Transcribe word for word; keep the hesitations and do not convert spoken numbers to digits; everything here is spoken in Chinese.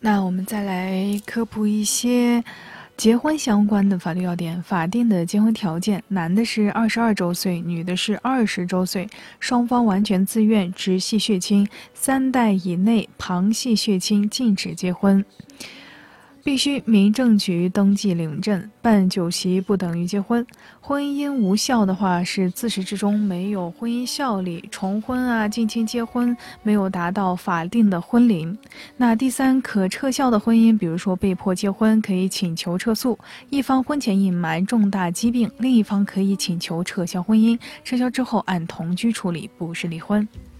那我们再来科普一些结婚相关的法律要点。法定的结婚条件，男的是二十二周岁，女的是二十周岁，双方完全自愿，直系血亲，三代以内旁系血亲禁止结婚。必须民政局登记领证，办酒席不等于结婚。婚姻无效的话，是自始至终没有婚姻效力，重婚啊、近亲结婚没有达到法定的婚龄。那第三，可撤销的婚姻，比如说被迫结婚，可以请求撤诉；一方婚前隐瞒重大疾病，另一方可以请求撤销婚姻，撤销之后按同居处理，不是离婚。